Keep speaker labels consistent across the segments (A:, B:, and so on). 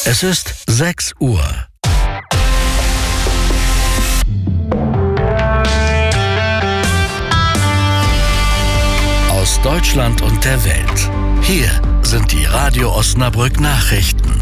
A: Es ist 6 Uhr. Aus Deutschland und der Welt. Hier sind die Radio Osnabrück Nachrichten.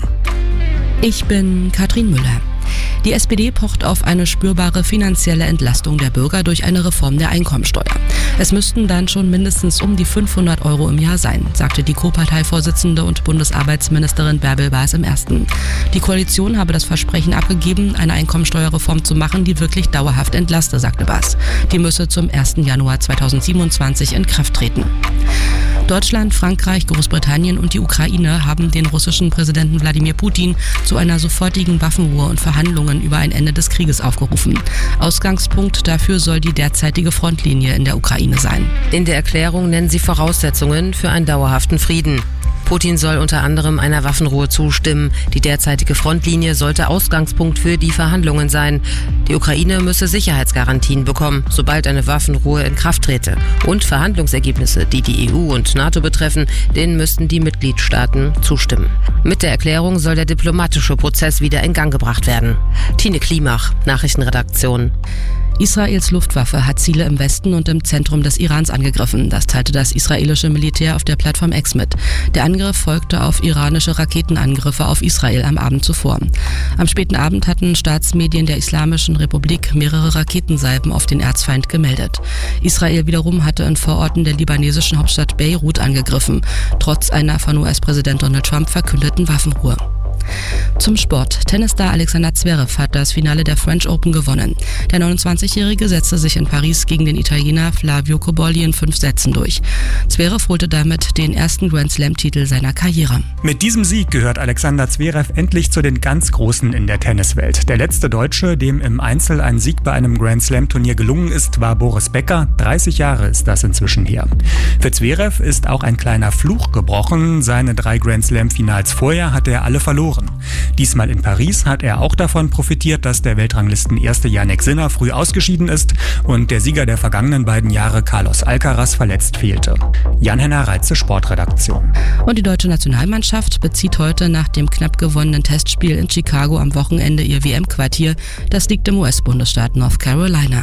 B: Ich bin Katrin Müller. Die SPD pocht auf eine spürbare finanzielle Entlastung der Bürger durch eine Reform der Einkommensteuer. Es müssten dann schon mindestens um die 500 € im Jahr sein, sagte die Co-Parteivorsitzende und Bundesarbeitsministerin Bärbel Baas im Ersten. Die Koalition habe das Versprechen abgegeben, eine Einkommensteuerreform zu machen, die wirklich dauerhaft entlaste, sagte Baas. Die müsse zum 1. Januar 2027 in Kraft treten. Deutschland, Frankreich, Großbritannien und die Ukraine haben den russischen Präsidenten Wladimir Putin zu einer sofortigen Waffenruhe und Verhandlungen über ein Ende des Krieges aufgerufen. Ausgangspunkt dafür soll die derzeitige Frontlinie in der Ukraine sein.
C: In der Erklärung nennen sie Voraussetzungen für einen dauerhaften Frieden. Putin soll unter anderem einer Waffenruhe zustimmen. Die derzeitige Frontlinie sollte Ausgangspunkt für die Verhandlungen sein. Die Ukraine müsse Sicherheitsgarantien bekommen, sobald eine Waffenruhe in Kraft trete. Und Verhandlungsergebnisse, die die EU und NATO betreffen, denen müssten die Mitgliedstaaten zustimmen. Mit der Erklärung soll der diplomatische Prozess wieder in Gang gebracht werden. Tine Klimach, Nachrichtenredaktion.
B: Israels Luftwaffe hat Ziele im Westen und im Zentrum des Irans angegriffen. Das teilte das israelische Militär auf der Plattform X mit. Der Angriff folgte auf iranische Raketenangriffe auf Israel am Abend zuvor. Am späten Abend hatten Staatsmedien der Islamischen Republik mehrere Raketensalven auf den Erzfeind gemeldet. Israel wiederum hatte in Vororten der libanesischen Hauptstadt Beirut angegriffen, trotz einer von US-Präsident Donald Trump verkündeten Waffenruhe. Zum Sport. Tennisstar Alexander Zverev hat das Finale der French Open gewonnen. Der 29-Jährige setzte sich in Paris gegen den Italiener Flavio Cobolli in 5 Sätzen durch. Zverev holte damit den ersten Grand Slam-Titel seiner Karriere.
D: Mit diesem Sieg gehört Alexander Zverev endlich zu den ganz Großen in der Tenniswelt. Der letzte Deutsche, dem im Einzel ein Sieg bei einem Grand Slam-Turnier gelungen ist, war Boris Becker. 30 Jahre ist das inzwischen her. Für Zverev ist auch ein kleiner Fluch gebrochen. Seine 3 Grand Slam-Finals vorher hat er alle verloren. Diesmal in Paris hat er auch davon profitiert, dass der Weltranglisten-Erste Jannik Sinner früh ausgeschieden ist und der Sieger der vergangenen beiden Jahre Carlos Alcaraz verletzt fehlte. Jan-Henner Reitze, Sportredaktion.
B: Und die deutsche Nationalmannschaft bezieht heute nach dem knapp gewonnenen Testspiel in Chicago am Wochenende ihr WM-Quartier. Das liegt im US-Bundesstaat North Carolina.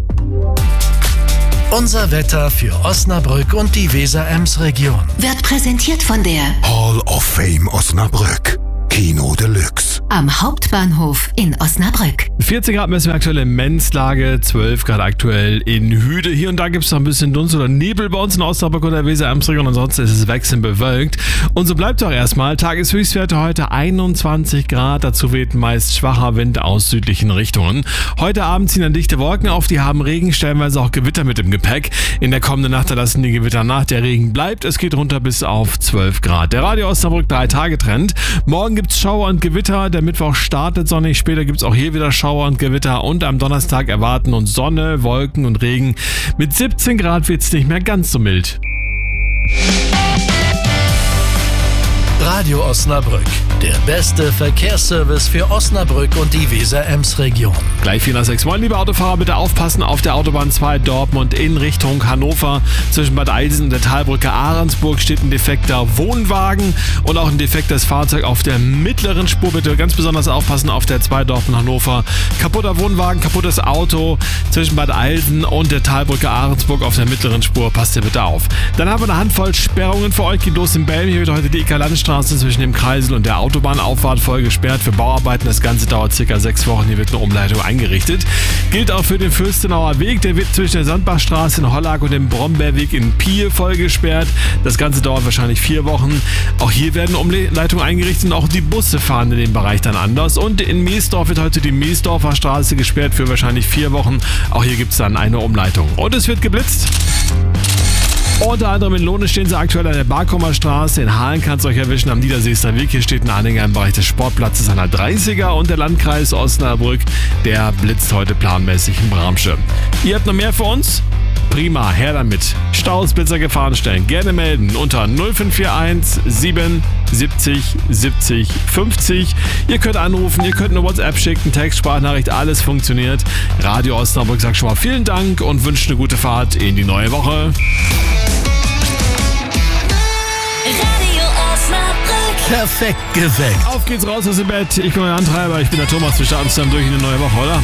A: Unser Wetter für Osnabrück und die Weser-Ems-Region.
E: Wird präsentiert von der
F: Hall of Fame Osnabrück. Kino Deluxe.
E: Am Hauptbahnhof in Osnabrück.
G: 14 Grad messen wir aktuell in Menzlage, 12 Grad aktuell in Hüde. Hier und da gibt es noch ein bisschen Dunst oder Nebel bei uns in Osnabrück und der Weser-Ems-Region. Ansonsten ist es wechselnd bewölkt. Und so bleibt es auch erstmal. Tageshöchstwerte heute 21 Grad. Dazu weht meist schwacher Wind aus südlichen Richtungen. Heute Abend ziehen dann dichte Wolken auf. Die haben Regen, stellenweise auch Gewitter mit im Gepäck. In der kommenden Nacht lassen die Gewitter nach. Der Regen bleibt. Es geht runter bis auf 12 Grad. Der Radio Osnabrück 3-Tage-Trend. Morgen gibt es Schauer und Gewitter. Der Mittwoch startet sonnig. Später gibt es auch hier wieder Schauer und Gewitter. Und am Donnerstag erwarten uns Sonne, Wolken und Regen. Mit 17 Grad wird es nicht mehr ganz so mild.
A: Radio Osnabrück, der beste Verkehrsservice für Osnabrück und die Weser-Ems-Region.
G: Gleich 406. Moin, liebe Autofahrer, bitte aufpassen auf der Autobahn 2 Dortmund in Richtung Hannover. Zwischen Bad Eilsen und der Talbrücke Ahrensburg steht ein defekter Wohnwagen und auch ein defektes Fahrzeug auf der mittleren Spur. Bitte ganz besonders aufpassen auf der 2 Dortmund Hannover. Kaputter Wohnwagen, kaputtes Auto zwischen Bad Eilsen und der Talbrücke Ahrensburg auf der mittleren Spur. Passt ihr bitte auf. Dann haben wir eine Handvoll Sperrungen für euch. Geht los in Belm. Hier wird heute die Ika-Landstraße zwischen dem Kreisel und der Autobahnauffahrt voll gesperrt für Bauarbeiten. Das Ganze dauert ca. 6 Wochen. Hier wird eine Umleitung eingerichtet. Gilt auch für den Fürstenauer Weg. Der wird zwischen der Sandbachstraße in Hollack und dem Brombeerweg in Piel voll gesperrt. Das Ganze dauert wahrscheinlich 4 Wochen. Auch hier werden Umleitungen eingerichtet und auch die Busse fahren in dem Bereich dann anders. Und in Meesdorf wird heute die Meesdorfer Straße gesperrt für wahrscheinlich 4 Wochen. Auch hier gibt es dann eine Umleitung. Und es wird geblitzt. Unter anderem in Lohne stehen sie aktuell an der Barkomer Straße. In Hahlen kann es euch erwischen am Niederseester Weg. Hier steht ein Anhänger im Bereich des Sportplatzes an der 30er und der Landkreis Osnabrück, der blitzt heute planmäßig in Bramsche. Ihr habt noch mehr für uns? Prima, her damit. Staus, Blitzer, Gefahrenstellen gerne melden unter 0541 77 70 50. Ihr könnt anrufen, ihr könnt eine WhatsApp schicken, Text, Sprachnachricht, alles funktioniert. Radio Osnabrück sagt schon mal vielen Dank und wünscht eine gute Fahrt in die neue Woche.
H: Radio Osnabrück.
A: Perfekt geweckt.
G: Auf geht's raus aus dem Bett. Ich bin euer Antreiber. Ich bin der Thomas. Wir starten zusammen durch in eine neue Woche, oder?